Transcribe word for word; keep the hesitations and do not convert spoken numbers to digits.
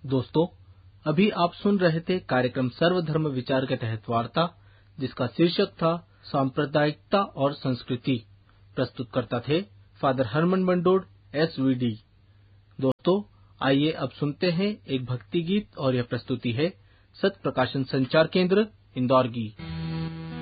दोस्तों, अभी आप सुन रहे थे कार्यक्रम सर्वधर्म विचार के तहत वार्ता, जिसका शीर्षक था सांप्रदायिकता और संस्कृति। प्रस्तुतकर्ता थे father Harman बंडोड, S V D. दोस्तों, आइए अब सुनते हैं एक भक्ति गीत और यह प्रस्तुति है सत्य प्रकाशन संचार केंद्र इंदौर की।